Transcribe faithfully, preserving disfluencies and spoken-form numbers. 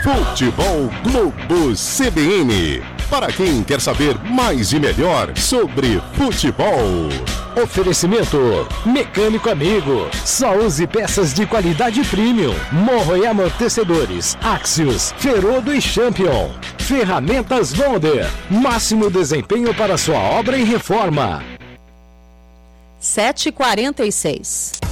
Futebol Globo C B N. Para quem quer saber mais e melhor sobre futebol. Oferecimento Mecânico Amigo. Só use peças de qualidade premium. Morro e amortecedores Axios, Ferodo e Champion. Ferramentas Wonder. Máximo desempenho para sua obra e reforma. sete e quarenta e seis.